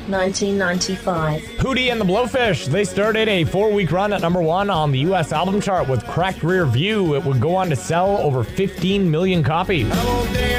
1995. Hootie and the Blowfish, they started a 4-week run at number 1 on the U.S. album chart with Cracked Rear View. It would go on to sell over 15 million copies.